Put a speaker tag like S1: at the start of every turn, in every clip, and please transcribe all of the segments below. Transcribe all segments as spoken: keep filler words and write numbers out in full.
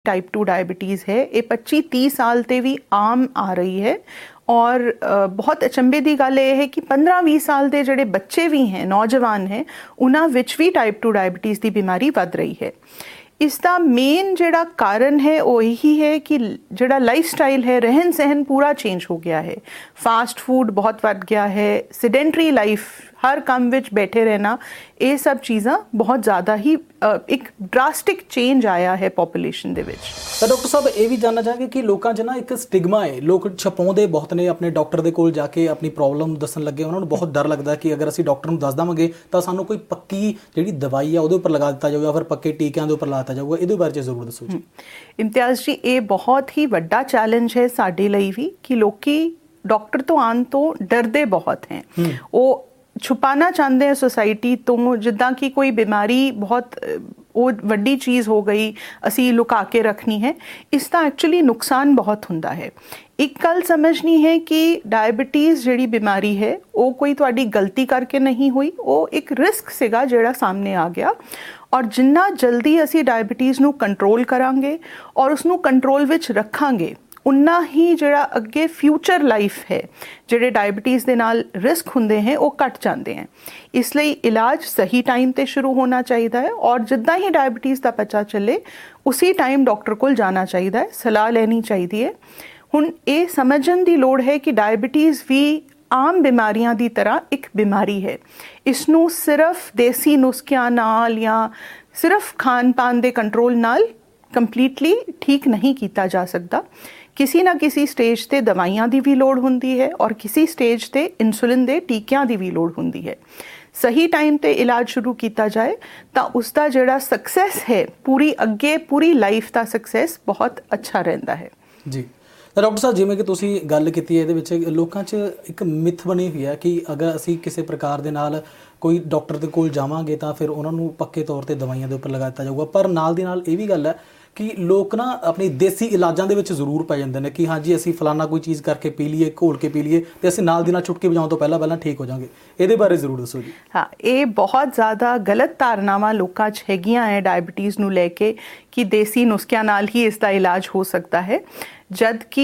S1: Type two diabetes है ये पच्ची तीस साल ते भी आम आ रही है और बहुत अचंभे की गल यह है कि पंद्रह बीस साल के जोड़े बच्चे भी हैं नौजवान हैं उन्हां विच भी टाइप टू डायबिटीज़ की बीमारी वध रही है। इसका मेन जोड़ा कारण है वो यही है कि जोड़ा लाइफ स्टाइल है रहन सहन पूरा चेंज हो गया है। फास्ट फूड बहुत बढ़ गया है, सीडेंटरी लाइफ हर काम विच बैठे रहना, ये सब चीज़ां बहुत ज़्यादा ही एक ड्रास्टिक चेंज आया है पॉपूलेशन दे विच।
S2: तो डॉक्टर साहब ये भी जानना चाहांगे कि लोगों च ना एक स्टिग्मा है, लोग छपाउंदे बहुत ने अपने डॉक्टर दे कोल जाके अपनी प्रॉब्लम दसन लगे उन्होंने बहुत डर लगता कि अगर असीं डॉक्टर नूं दस देवांगे तो सानूं कोई पक्की जिहड़ी दवाई है उहदे उपर लगा दिता जाऊगा फिर पक्के टीकिਆਂ ਦੇ ਉੱਪਰ ला दिता जाऊगा। ਇਹਦੇ ਬਾਰੇ ਜ਼ਰੂਰ ਦੱਸੋ ਜੀ।
S1: इम्तियाज़ जी ये बहुत ही ਵੱਡਾ चैलेंज है साडे लई भी कि लोकी डॉक्टर तो आने तो डरदे बहुत हैं, वो छुपाना चाहते हैं सोसाइटी तो जिद्दां कि कोई बीमारी बहुत वो वड्डी चीज़ हो गई असी लुका के रखनी है। इसका एक्चुअली नुकसान बहुत हुंदा है। एक गल समझनी है कि डायबिटीज़ जिहड़ी बीमारी है वो कोई तुहाडी गलती करके नहीं हुई, वो एक रिस्क सीगा जिहड़ा सामने आ गया और जिन्ना जल्दी असी डायबिटीज़ नूं कंट्रोल करांगे और उसनूं कंट्रोल विच रखांगे उन्ना ही जिहड़ा अगे फ्यूचर लाइफ है जिहड़े डायबिटीज़ दे नाल रिस्क हुंदे हैं वो घट जाते हैं। इसलिए इलाज सही टाइम ते शुरू होना चाहिए है और जिद्दां ही डायबिटीज़ का पता चले उसी टाइम डॉक्टर कोल जाना चाहिए है, सलाह लेनी चाहिए है। हुण ये समझण दी लोड़ है कि डायबिटीज़ भी आम बीमारियां दी तरह एक बीमारी है। इसनूं सिर्फ देसी नुस्खियां नाल या सिर्फ खान पान दे कंट्रोल नाल कंप्लीटली ठीक नहीं किया जा सकता। किसी ना किसी स्टेज ते दवाइयां दी भी लोड़ हुंदी है और किसी स्टेज ते इंसुलिन दे टीकियां दी भी लोड़ हुंदी है। सही टाइम ते इलाज शुरू किया जाए तो उसका जिहड़ा सक्सैस है पूरी अगे पूरी लाइफ का सक्सैस बहुत अच्छा रहता है
S2: जी। तो डॉक्टर साहब जिवें कि तुसीं गल कीती है, इहदे विच लोकां च एक मिथ बनी हुई है कि अगर असीं किसी प्रकार दे नाल कोई डॉक्टर दे कोल जावांगे तो फिर उन्हां नूं पक्के तौर ते दवाइयां दे उपर लगा दिता जाऊगा, पर नाल दी नाल ये भी गल है कि लोग ना अपनी देसी इलाजां दे विच जरूर पै जांदे ने कि हाँ जी असीं फलाना कोई चीज़ करके पी लीए घोल के पी लीए तो असीं नाल दी नाल छुटकी बजाउण तो पहला पहला ठीक हो जाएंगे। ਇਹਦੇ ਬਾਰੇ ਜ਼ਰੂਰ ਦੱਸੋ ਜੀ।
S1: हाँ ये बहुत ज़्यादा गलत धारनावां लोकां 'ਚ हैगियां है डायबिटीज़ नूं लैके कि देसी नुस्खियां नाल ही इसका इलाज हो सकता है, जबकि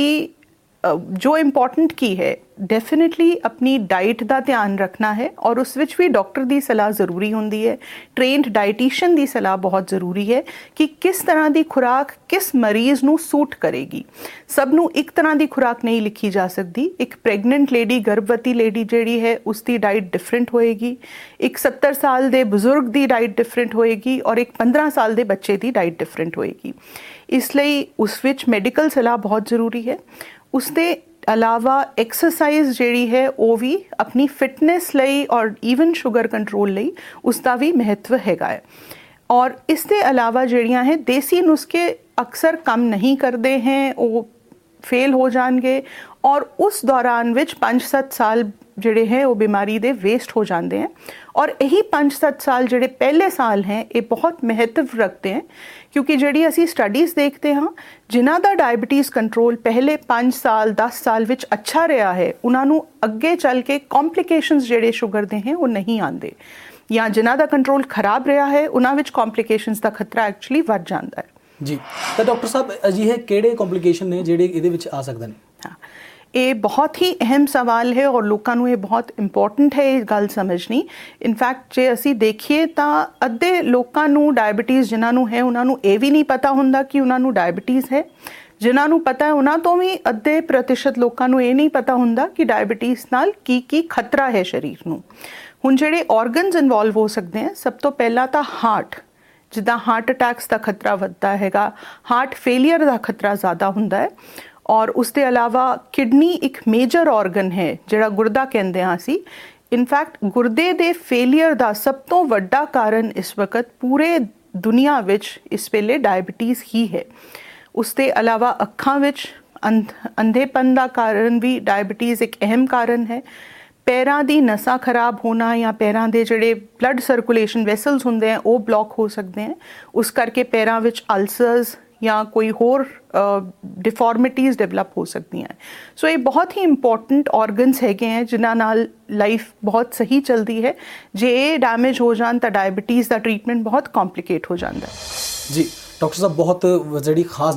S1: जो इम्पोर्टेंट की है डेफिनेटली अपनी डाइट का ध्यान रखना है और उस विच भी डॉक्टर की सलाह ज़रूरी होंदी है। ट्रेंड डाइटिशियन की सलाह बहुत ज़रूरी है कि किस तरह की खुराक किस मरीज़ नूं सूट करेगी। सब नूं एक तरह की खुराक नहीं लिखी जा सकती। एक प्रेगनेंट लेडी गर्भवती लेडी जिहड़ी है उसकी डाइट डिफरेंट होएगी, एक सत्तर साल के बजुर्ग की डाइट डिफरेंट होएगी और एक पंद्रह साल के बच्चे की डाइट डिफरेंट होएगी। इसलिए उस विच मेडिकल सलाह बहुत ज़रूरी है। उसके अलावा एक्सरसाइज जिहड़ी है वो भी अपनी फिटनेस लई और ईवन शुगर कंट्रोल लई उसका भी महत्व हैगा है। और इसके अलावा जिहड़ियां है देसी नुस्खे अक्सर काम नहीं करते हैं, वो फेल हो जाएंगे और उस दौरान विच पाँच सत्त साल जिहड़े हैं वो बीमारी दे वेस्ट हो जाते हैं और यही पाँच सत्त साल जिहड़े पहले साल हैं ये बहुत महत्व रखते हैं, क्योंकि जिहड़ी असी स्टडीज़ देखते हाँ जिन्हां दा डायबिटीज़ कंट्रोल पहले पाँच साल दस साल विच अच्छा रहा है उन्हां नूं अगे चल के कॉम्प्लीकेशनस जिहड़े शुगर दे हैं वो नहीं आते, या जिन्हां दा कंट्रोल खराब रहा है उन्हां विच कॉम्प्लीकेशनस का खतरा एक्चुअली वध जाता है
S2: जी। तो डॉक्टर साहब अजिहे किहड़े कॉम्प्लीकेशन ने जिहड़े इहदे विच आ सकदे ने?
S1: हाँ ये बहुत ही अहम सवाल है और लोगों को ये बहुत इंपॉर्टेंट है ये गल समझनी। इनफैक्ट जे असी देखिए तो अद्धे लोगों को डायबिटीज़ जिन्होंने है उन्होंने ये भी नहीं पता होंदा कि उन्होंने डायबिटीज़ है, जिन्होंने पता है उन्होंने तो भी अद्धे प्रतिशत लोगों को ये नहीं पता होंदा कि डायबिटीज़ नाल की की खतरा है शरीर नूं। हुण जिहड़े ऑर्गनस इन्वॉल्व हो सकते हैं, सब तो पहला तो हार्ट, जिद्दां हार्ट अटैक्स का खतरा वधदा हैगा, हार्ट फेलियर का खतरा ज़्यादा हुंदा है और उसके अलावा किडनी एक मेजर ऑर्गन है जिहड़ा गुरदा कहंदे हां असीं। इनफैक्ट गुरदे दे फेलियर का सब तो वड्डा कारण इस वक्त पूरे दुनिया विच इस वेले डायबिटीज़ ही है। उसके अलावा अखां विच अंध अंधेपन का कारण भी डायबिटीज़ एक अहम कारण है। पैरां दी नसां खराब होना या पैरां दे जिहड़े ब्लड सर्कुलेशन वैसल्स हुंदे हैं वो ब्लॉक हो सकते हैं, उस करके पैरां विच अल्सर्स या कोई होर डिफॉर्मिटीज़ डेवलप हो सकती हैं। सो ये बहुत ही इंपॉर्टेंट ऑर्गनस हैगे हैं जिन्हां नाल लाइफ बहुत सही चलती है। जे डैमेज हो जान तो डायबिटीज़ का ट्रीटमेंट बहुत कॉम्प्लीकेट हो जाता है
S2: जी। ਡਾਕਟਰ ਸਾਹਿਬ ਬਹੁਤ ਜਿਹੜੀ ਖਾਸ